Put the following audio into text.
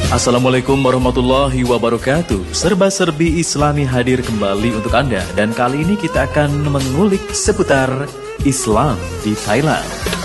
Assalamualaikum warahmatullahi wabarakatuh. Serba-serbi Islami hadir kembali untuk Anda. Dan kali ini kita akan mengulik seputar Islam di Thailand.